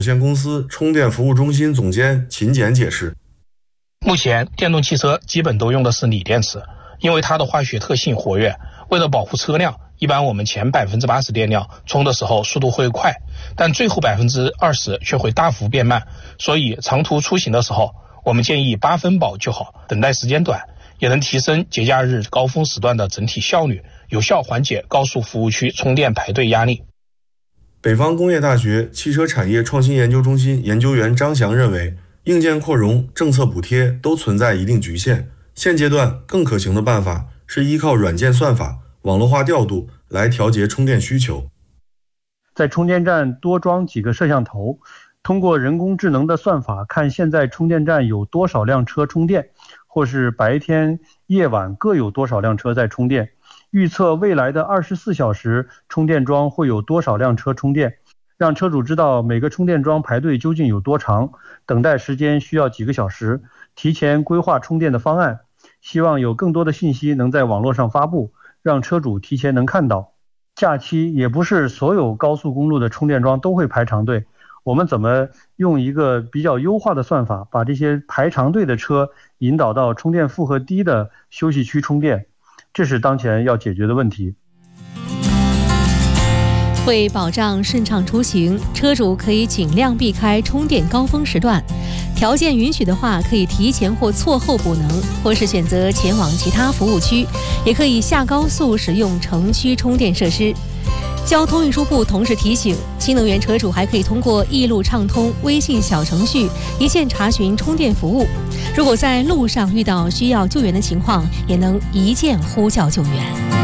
有限公司充电服务中心总监秦简解释， 目前电动汽车基本都用的是锂电池，因为它的化学特性活跃，为了保护车辆，一般我们前80%电量充的时候速度会快，但最后20%却会大幅变慢，所以长途出行的时候，我们建议8分饱就好，等待时间短，也能提升节假日高峰时段的整体效率，有效缓解高速服务区充电排队压力。 北方工业大学汽车产业创新研究中心研究员张翔认为，硬件扩容、政策补贴都存在一定局限，现阶段更可行的办法是依靠软件算法、网络化调度来调节充电需求。 在充电站多装几个摄像头，通过人工智能的算法看现在充电站有多少辆车充电，或是白天夜晚各有多少辆车在充电，预测未来的24小时充电桩会有多少辆车充电，让车主知道每个充电桩排队究竟有多长，等待时间需要几个小时，提前规划充电的方案。希望有更多的信息能在网络上发布，让车主提前能看到。假期也不是所有高速公路的充电桩都会排长队，我们怎么用一个比较优化的算法，把这些排长队的车引导到充电负荷低的休息区充电，这是当前要解决的问题。 为保障顺畅出行，车主可以尽量避开充电高峰时段，条件允许的话，可以提前或错后补能，或是选择前往其他服务区，也可以下高速使用城区充电设施。交通运输部同时提醒，新能源车主还可以通过易路畅通微信小程序一键查询充电服务，如果在路上遇到需要救援的情况，也能一键呼叫救援。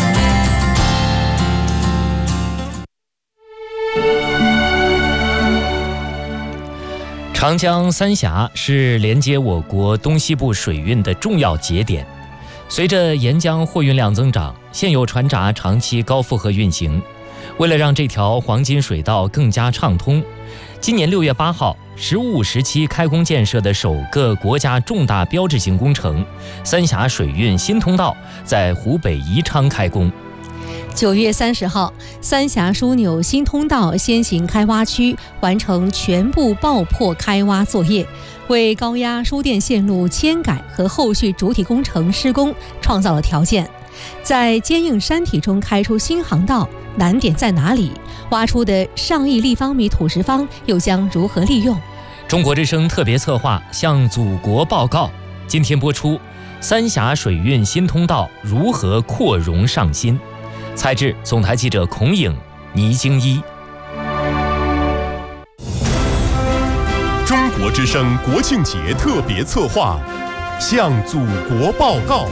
长江三峡是连接我国东西部水运的重要节点。随着沿江货运量增长，现有船闸长期高负荷运行。为了让这条黄金水道更加畅通，今年6月8号，15、17开工建设的首个国家重大标志性工程——三峡水运新通道，在湖北宜昌开工。 9月30号，三峡枢纽新通道先行开挖区完成全部爆破开挖作业，为高压输电线路迁改和后续主体工程施工创造了条件。在坚硬山体中开出新航道，难点在哪里？挖出的上亿立方米土石方又将如何利用？ 中国之声特别策划向祖国报告，今天播出：三峡水运新通道如何扩容上新？采制总台记者孔颖、倪京一。 中国之声国庆节特别策划向祖国报告。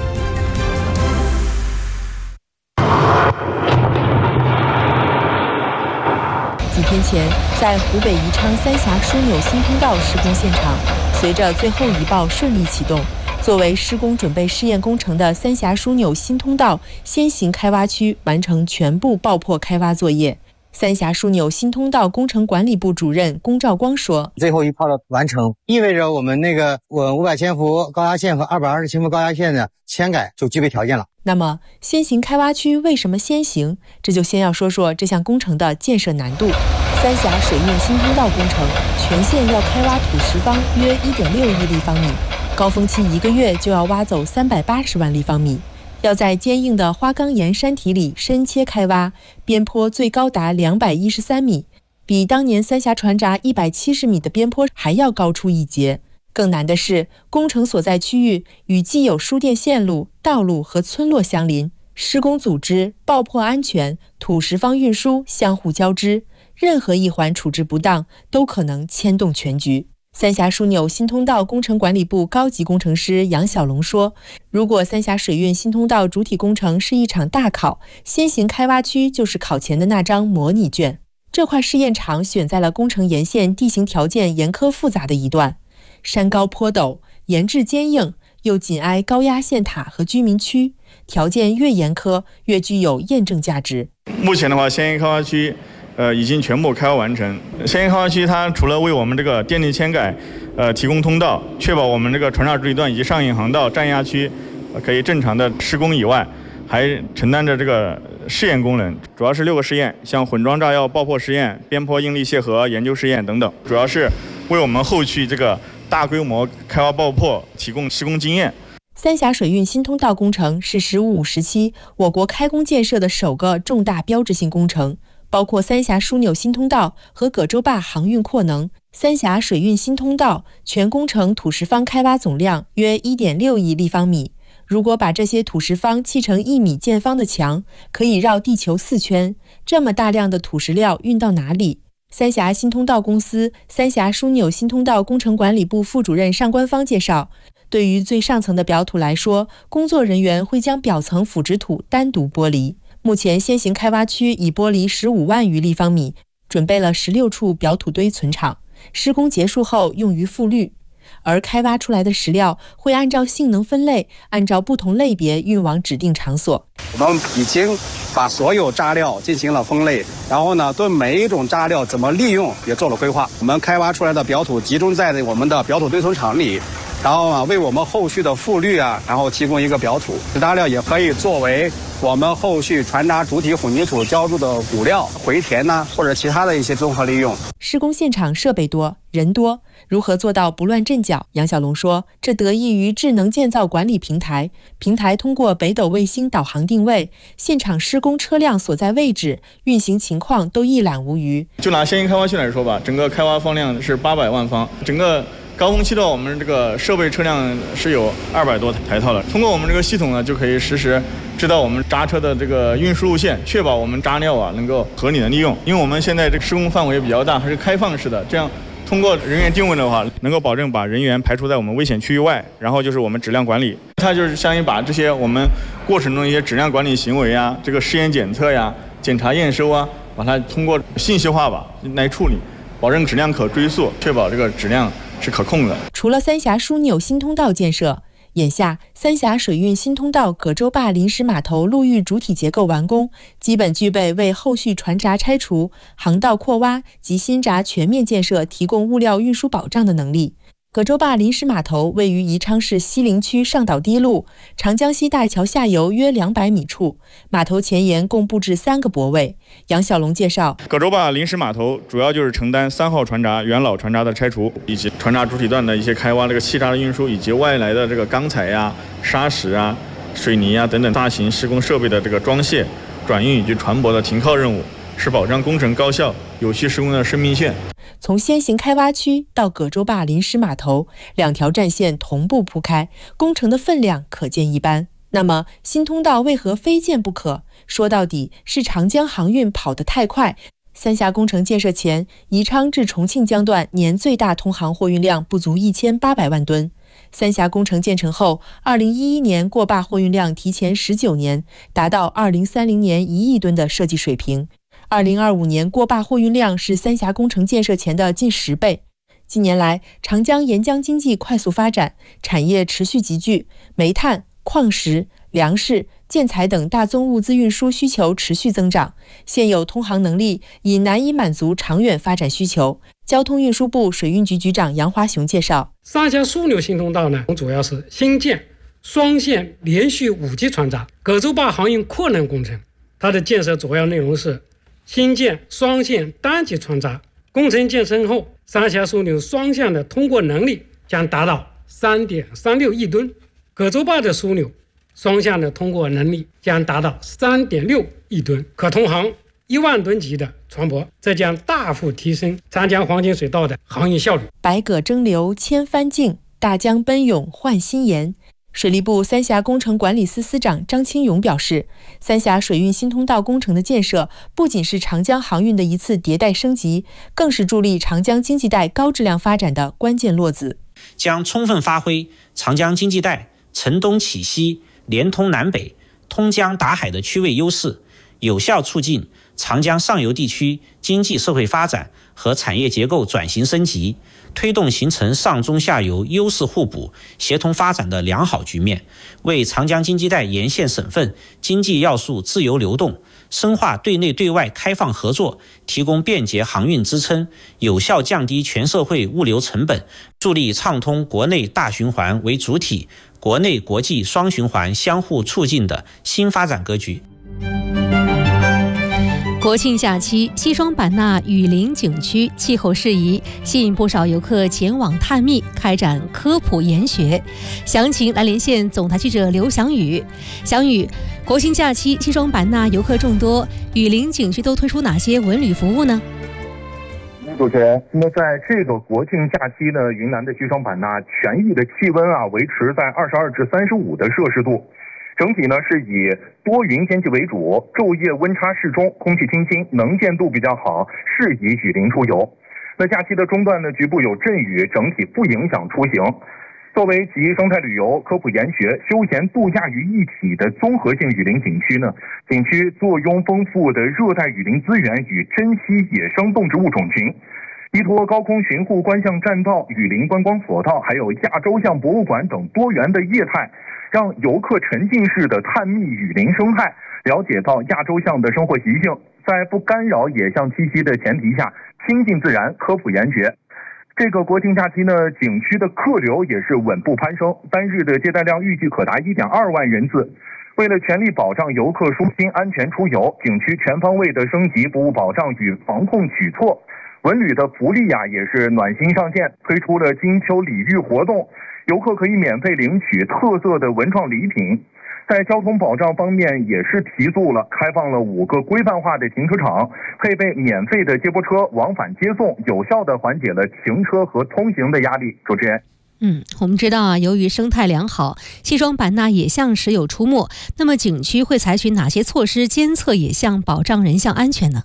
几天前，在湖北宜昌三峡枢纽新通道施工现场，随着最后一爆顺利启动，作为施工准备试验工程的三峡枢纽新通道先行开挖区完成全部爆破开挖作业。三峡枢纽新通道工程管理部主任龚兆光说：“ 最后一炮的完成，意味着我们500千伏高压线和220千伏高压线的迁改就具备条件了。” 那么，先行开挖区为什么先行？这就先要说说这项工程的建设难度。三峡水运新通道工程全线要开挖土石方约1.6亿立方米，高峰期1个月就要挖走380万立方米。要在坚硬的花岗岩山体里深切开挖，边坡最高达213米，比当年三峡船闸170米的边坡还要高出一截。更难的是，工程所在区域与既有输电线路、道路和村落相邻，施工组织、爆破安全、土石方运输相互交织，任何一环处置不当，都可能牵动全局。三峡枢纽新通道工程管理部高级工程师杨小龙说：“如果三峡水运新通道主体工程是一场大考，先行开挖区就是考前的那张模拟卷。这块试验场选在了工程沿线地形条件严苛复杂的一段，山高坡陡，岩质坚硬，又紧挨高压线塔和居民区，条件越严苛，越具有验证价值。 目前的话，先行开挖区已经全部开挖完成。先行开挖区它除了为我们这个电力迁改提供通道，确保我们这个船闸主体段以及上引航道、占压区可以正常的施工以外，还承担着这个试验功能，主要是6个试验，像混装炸药爆破实验、边坡应力楔合研究试验等等，主要是为我们后续这个大规模开挖爆破提供施工经验。 三峡水运新通道工程是“十五五”时期我国开工建设的首个重大标志性工程，包括三峡枢纽新通道和葛洲坝航运扩能。三峡水运新通道全工程土石方开挖总量约 1.6 亿立方米。如果把这些土石方砌成1米见方的墙，可以绕地球4圈。这么大量的土石料运到哪里？三峡新通道公司三峡枢纽新通道工程管理部副主任尚官方介绍，对于最上层的表土来说，工作人员会将表层腐殖土单独剥离。目前先行开挖区已剥离15万余立方米，准备了16处表土堆存场，施工结束后用于复滤。而开挖出来的石料会按照性能分类，按照不同类别运往指定场所。 我们已经把所有渣料进行了分类，然后呢，对每一种渣料怎么利用也做了规划。我们开挖出来的表土集中在我们的表土堆存场里，然后呢，为我们后续的复滤然后提供一个表土。渣料也可以作为我们后续船渣主体混凝土浇筑的骨料、回填或者其他的一些综合利用。 施工现场设备多，人多，如何做到不乱阵脚？杨小龙说，这得益于智能建造管理平台，平台通过北斗卫星导航定位，现场施工车辆所在位置、运行情况都一览无余。 就拿先行开挖区来说吧，整个开挖方量是800万方，整个高峰期的我们这个设备车辆是有200多台套的。通过我们这个系统呢，就可以实时知道我们渣车的这个运输路线，确保我们渣料能够合理的利用。因为我们现在这个施工范围比较大，还是开放式的，这样通过人员定位的话，能够保证把人员排除在我们危险区域外。然后就是我们质量管理，它就是相当于把这些我们过程中一些质量管理行为这个试验检测检查验收把它通过信息化来处理，保证质量可追溯，确保这个质量是可控的。 除了三峡枢纽新通道建设，眼下三峡水运新通道葛洲坝临时码头陆域主体结构完工，基本具备为后续船闸拆除、航道扩挖及新闸全面建设提供物料运输保障的能力。葛洲坝临时码头位于宜昌市西陵区上岛堤路长江西大桥下游约200米处，码头前沿共布置3个泊位。杨小龙介绍， 葛洲坝临时码头主要就是承担3号船闸元老船闸的拆除，以及船闸主体段的一些开挖、这个气闸的运输，以及外来的这个钢材砂石水泥等等大型施工设备的这个装卸、转运以及船舶的停靠任务，是保障工程高效、有序施工的生命线。 从先行开挖区到葛洲坝临时码头，2条战线同步铺开，工程的分量可见一斑。那么新通道为何非建不可？说到底是长江航运跑得太快。三峡工程建设前，宜昌至重庆江段年最大通航货运量不足1800万吨。三峡工程建成后，2011年过坝货运量提前19年，达到2030年1亿吨的设计水平。2025年过坝货运量是三峡工程建设前的近10倍。近年来，长江沿江经济快速发展，产业持续集聚，煤炭、矿石、粮食、建材等大宗物资运输需求持续增长，现有通航能力已难以满足长远发展需求。交通运输部水运局局长杨华雄介绍， 三峡枢纽新通道呢，主要是新建双线连续5级船闸葛洲坝航运扩能工程，它的建设主要内容是新建双线单级船闸，工程建成后，三峡枢纽双向的通过能力将达到 3.36 亿吨，葛洲坝的枢纽双向的通过能力将达到 3.6 亿吨，可通航1万吨级的船舶，这将大幅提升长江黄金水道的航运效率。 百舸争流千帆竞，大江奔涌换新颜。水利部三峡工程管理司司长张清勇表示，三峡水运新通道工程的建设不仅是长江航运的一次迭代升级，更是助力长江经济带高质量发展的关键落子， 将充分发挥长江经济带承东启西、连通南北、通江达海的区位优势，有效促进长江上游地区经济社会发展和产业结构转型升级，推动形成上中下游优势互补、协同发展的良好局面，为长江经济带沿线省份经济要素自由流动、深化对内对外开放合作提供便捷航运支撑，有效降低全社会物流成本，助力畅通国内大循环为主体、国内国际双循环相互促进的新发展格局。 国庆假期，西双版纳雨林景区气候适宜，吸引不少游客前往探秘，开展科普研学。详情来连线总台记者刘翔宇。翔宇，国庆假期西双版纳游客众多，雨林景区都推出哪些文旅服务呢？ 主持人，那么在这个国庆假期呢，云南的西双版纳全域的气温维持在22至35的摄氏度。整体呢是以多云天气为主，昼夜温差适中，空气清新，能见度比较好，适宜雨林出游。那假期的中段呢，局部有阵雨，整体不影响出行。作为集生态旅游、科普研学、休闲度假于一体的综合性雨林景区呢，景区坐拥丰富的热带雨林资源与珍稀野生动植物种群，依托高空巡护观象栈道、雨林观光索道，还有亚洲象博物馆等多元的业态，让游客沉浸式的探秘雨林生态，了解到亚洲象的生活习性，在不干扰野象栖息的前提下，亲近自然，科普研学。这个国庆假期呢，景区的客流也是稳步攀升，单日的接待量预计可达1.2万人次。为了全力保障游客舒心安全出游，景区全方位的升级服务保障与防控举措。文旅的福利也是暖心上线，推出了金秋礼遇活动，游客可以免费领取特色的文创礼品。在交通保障方面也是提速了，开放了5个规范化的停车场，配备免费的接驳车往返接送，有效地缓解了停车和通行的压力。主持人， 我们知道由于生态良好，西双版纳野象时有出没，那么景区会采取哪些措施监测野象，保障人象安全呢？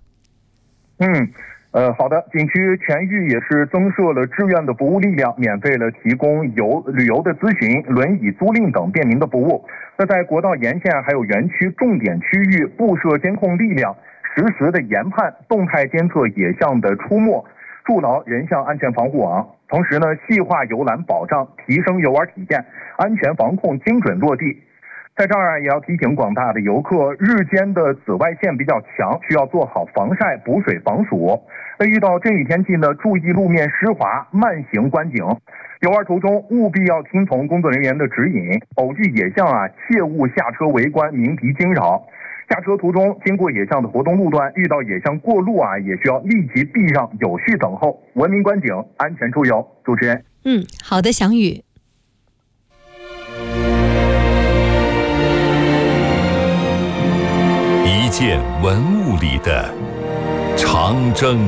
好的，景区全域也是增设了志愿的服务力量，免费了提供旅游的咨询、轮椅租赁等便民的服务。那在国道沿线还有园区重点区域布设监控力量，实时的研判、动态监测野象的出没，筑牢人象安全防护网。同时呢，细化游览保障，提升游玩体验，安全防控精准落地。在这儿也要提醒广大的游客，日间的紫外线比较强，需要做好防晒、补水、防暑。那遇到阵雨天气呢，注意路面湿滑，慢行观景。游玩途中务必要听从工作人员的指引，偶遇野象切勿下车围观，鸣笛惊扰。下车途中经过野象的活动路段，遇到野象过路也需要立即避让，有序等候，文明观景，安全出游。主持人， 好的，翔宇。 一件文物里的长征。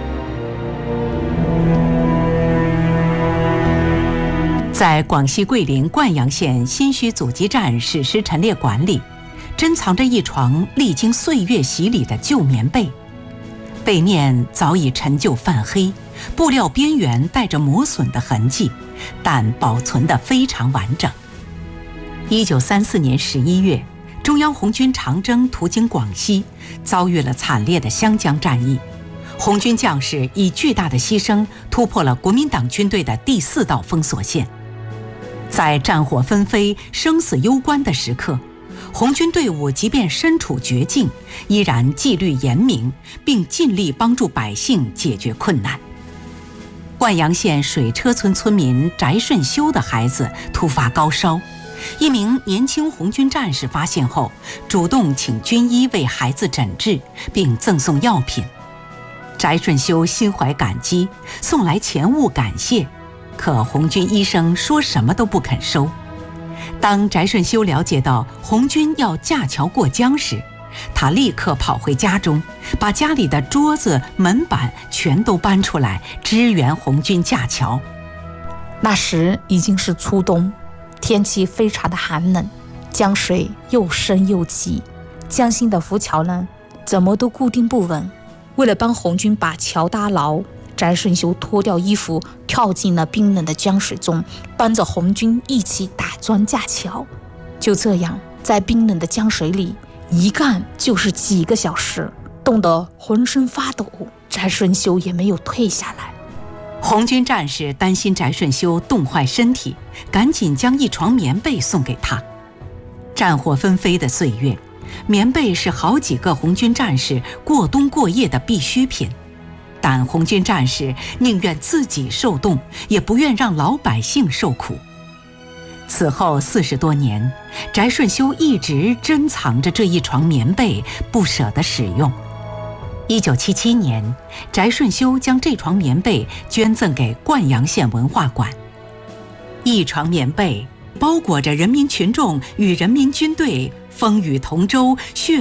在广西桂林灌阳县新圩阻击战史诗陈列馆里，珍藏着一床历经岁月洗礼的旧棉被，被面早已陈旧泛黑，布料边缘带着磨损的痕迹，但保存得非常完整。1934年11月，中央红军长征途经广西，遭遇了惨烈的湘江战役。红军将士以巨大的牺牲突破了国民党军队的第4道封锁线。在战火纷飞、生死攸关的时刻，红军队伍即便身处绝境，依然纪律严明，并尽力帮助百姓解决困难。灌阳县水车村村民翟顺修的孩子突发高烧，一名年轻红军战士发现后，主动请军医为孩子诊治，并赠送药品。翟顺修心怀感激，送来钱物感谢，可红军医生说什么都不肯收。当翟顺修了解到红军要架桥过江时，他立刻跑回家中，把家里的桌子、门板全都搬出来支援红军架桥。 那时已经是初冬，天气非常的寒冷，江水又深又急，江心的浮桥呢，怎么都固定不稳。为了帮红军把桥搭牢，翟顺修脱掉衣服，跳进了冰冷的江水中，帮着红军一起打桩架桥。就这样，在冰冷的江水里一干就是几个小时，冻得浑身发抖，翟顺修也没有退下来。 红军战士担心翟顺修冻坏身体，赶紧将一床棉被送给他。战火纷飞的岁月，棉被是好几个红军战士过冬过夜的必需品，但红军战士宁愿自己受冻，也不愿让老百姓受苦。此后40多年，翟顺修一直珍藏着这一床棉被，不舍得使用。 1977年，翟顺修将这床棉被捐赠给灌阳县文化馆。一床棉被包裹着人民群众与人民军队风雨同舟、血